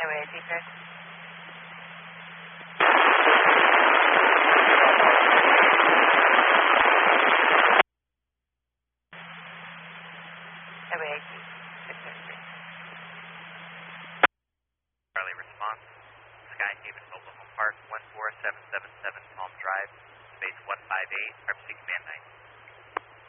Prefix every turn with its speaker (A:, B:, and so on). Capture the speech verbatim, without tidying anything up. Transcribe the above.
A: Highway eighteen, Chris. Highway eighteen, six nine three.
B: Charlie, response.